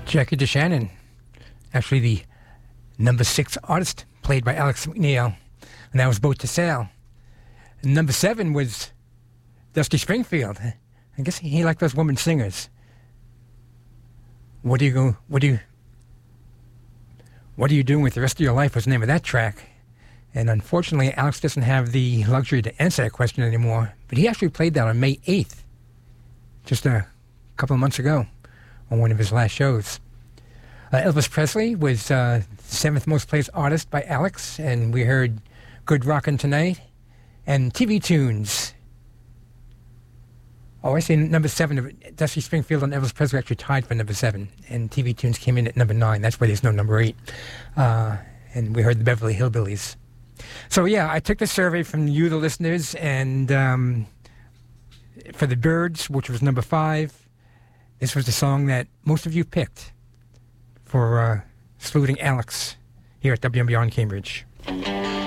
Jackie DeShannon, actually the number 6 artist, played by Alex McNeil, and that was Boat to Sail. Number 7 was Dusty Springfield. I guess he liked those woman singers. What are you doing with the rest of your life was the name of that track. And unfortunately, Alex doesn't have the luxury to answer that question anymore, but he actually played that on May 8th, just a couple of months ago, on one of his last shows. Elvis Presley was 7th most played artist by Alex, and we heard Good Rockin' Tonight, and TV Tunes. Oh, I say number 7, Dusty Springfield and Elvis Presley actually tied for number 7, and TV Tunes came in at number 9. That's why there's no number 8. And we heard the Beverly Hillbillies. So yeah, I took the survey from you, the listeners, and for the Byrds, which was number 5, this was the song that most of you picked for saluting Alex here at WMBR in Cambridge.